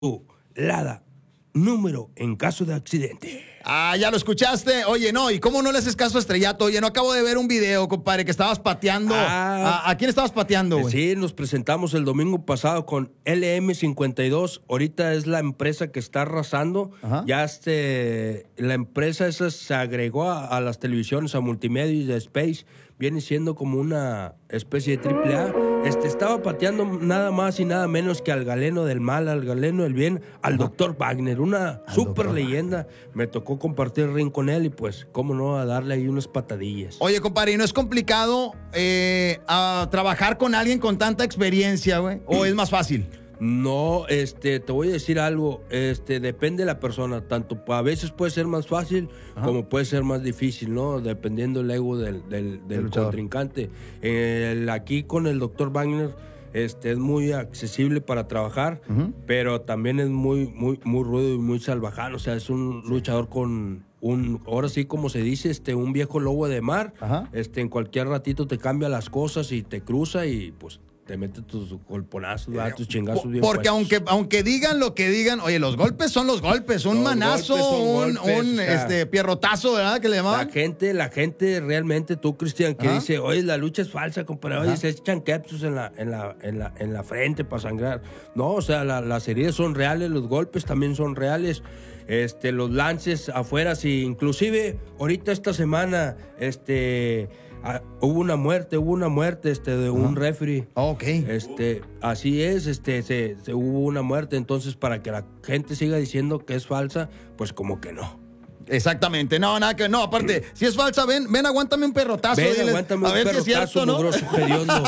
Lada, número en caso de accidente. Ah, ya lo escuchaste. Oye, no, ¿y cómo no le haces caso a Estrellato? Oye, no acabo de ver un video, compadre, que estabas pateando. ¿A quién estabas pateando, güey? Sí, nos presentamos el domingo pasado con LM52. Ahorita es la empresa que está arrasando. Ajá. Ya la empresa esa se agregó a las televisiones, a Multimedia y de Space. Viene siendo como una especie de AAA. Estaba pateando nada más y nada menos que al galeno del mal, al galeno del bien, al Dr. Wagner, una super leyenda. Me tocó compartir el ring con él y pues, cómo no, a darle ahí unas patadillas. Oye, compadre, ¿y no es complicado a trabajar con alguien con tanta experiencia, güey? ¿O es más fácil? No, te voy a decir algo, depende de la persona, tanto a veces puede ser más fácil como puede ser más difícil, ¿no? Dependiendo del ego del contrincante. Aquí con el Dr. Wagner, es muy accesible para trabajar, pero también es muy rudo y muy salvajano, o sea, es un luchador con ahora sí, como se dice, un viejo lobo de mar. En cualquier ratito te cambia las cosas y te cruza y pues te mete tus golponazos, tus chingazos bien porque puestos. aunque digan lo que digan, oye, los golpes son los golpes, un manazo, un pierrotazo, ¿verdad? Que le llamaban. La gente realmente, tú, Cristian, que dice, oye, la lucha es falsa, compadre, oye, se echan capsus en la frente para sangrar. No, o sea, las heridas son reales, los golpes también son reales. Los lances afuera, sí, inclusive ahorita esta semana, hubo una muerte de un referee. Ok. Así es, hubo una muerte, entonces para que la gente siga diciendo que es falsa, pues como que no. Exactamente, no, nada que no, aparte, si es falsa, ven, aguántame un perrotazo. Ven, aguántame un perrotazo, si es cierto, ¿no? mugroso, hediondo.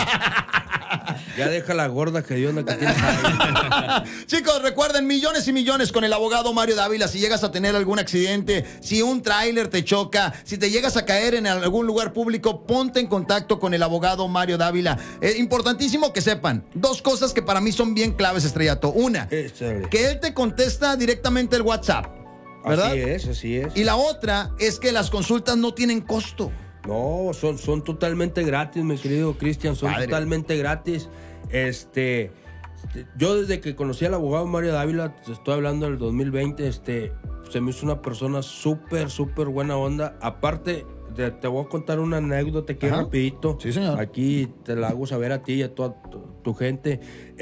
Ya deja la gorda hedionda que tienes ahí. Chicos, recuerden, millones y millones con el abogado Mario Dávila. Si llegas a tener algún accidente, si un tráiler te choca, si te llegas a caer en algún lugar público, ponte en contacto con el abogado Mario Dávila. Importantísimo que sepan dos cosas que para mí son bien claves, Estrellato. Una, que él te contesta directamente el WhatsApp, ¿verdad? Así es. Y la otra es que las consultas no tienen costo. No, son totalmente gratis, mi querido Cristian, son totalmente gratis. Yo desde que conocí al abogado Mario Dávila, te estoy hablando del 2020, se me hizo una persona súper buena onda. Aparte, te voy a contar una anécdota aquí rapidito. Sí, señor. Aquí te la hago saber a ti y a toda tu gente.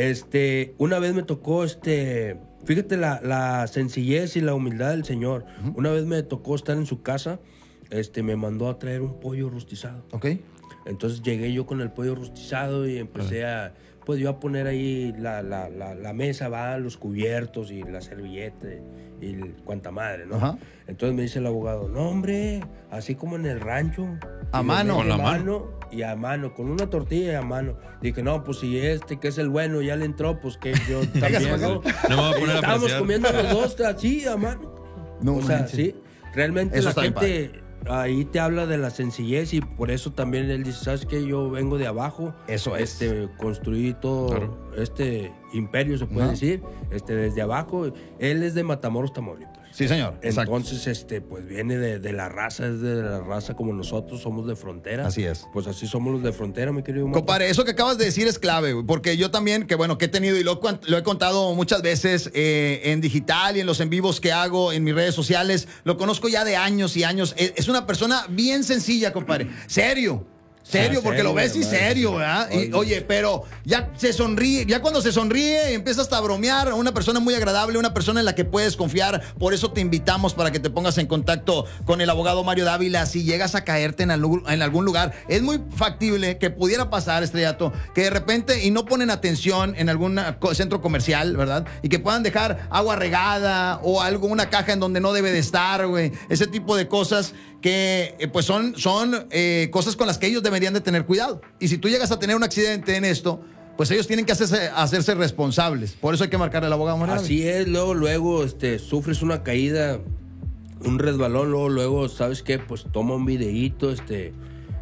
Una vez me tocó, fíjate la sencillez y la humildad del señor. Una vez me tocó estar en su casa. Me mandó a traer un pollo rostizado. Ok. Entonces llegué yo con el pollo rostizado y empecé yo a poner ahí la mesa, los cubiertos y la servilleta y cuanta madre, ¿no? Entonces me dice el abogado, no, hombre, así como en el rancho. A mano. Con la mano. Y a mano, con una tortilla y a mano. Dije, no, pues si que es el bueno, ya le entró, pues que yo también, ¿no? No me voy a poner a estábamos apreciar. comiendo los dos así, a mano. No, o sea, manches. sí, realmente Eso la está bien gente ahí te habla de la sencillez y por eso también él dice, ¿sabes qué? Yo vengo de abajo. Eso es. Construí todo Claro. imperio, se puede decir, desde abajo. Él es de Matamoros, Tamaulipas. Sí, señor. Exacto. Entonces, pues viene de la raza, es de la raza como nosotros, somos de frontera. Así es. Pues así somos los de frontera, mi querido Marco. Compadre, eso que acabas de decir es clave, güey, porque yo también, que he tenido y lo he contado muchas veces en digital y en los en vivos que hago en mis redes sociales, lo conozco ya de años y años. Es una persona bien sencilla, compadre. Serio, porque lo ves y serio, ¿verdad? Y, oye, pero ya se sonríe, ya cuando se sonríe empieza hasta a bromear, una persona muy agradable, una persona en la que puedes confiar. Por eso te invitamos para que te pongas en contacto con el abogado Mario Dávila. Si llegas a caerte en algún lugar, es muy factible que pudiera pasar, Estrellato, que de repente, y no ponen atención en algún centro comercial, ¿verdad? Y que puedan dejar agua regada o una caja en donde no debe de estar, güey. Ese tipo de cosas que pues son cosas con las que ellos deberían de tener cuidado. Y si tú llegas a tener un accidente en esto, pues ellos tienen que hacerse responsables. Por eso hay que marcar al abogado Mario. Así es, luego sufres una caída, un resbalón, luego, ¿sabes qué? Pues toma un videíto,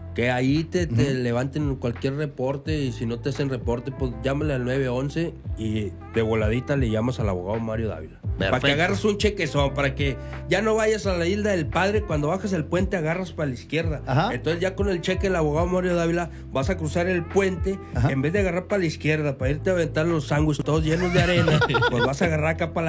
que ahí te levanten cualquier reporte, y si no te hacen reporte, pues llámale al 911 y de voladita le llamas al abogado Mario Dávila. Perfecto. Para que agarres un chequezón, para que ya no vayas a la Isla del Padre, cuando bajas el puente agarras para la izquierda. Ajá. Entonces ya con el cheque del abogado Mario Dávila vas a cruzar el puente, en vez de agarrar para la izquierda, para irte a aventar los sándwiches todos llenos de arena, pues vas a agarrar acá para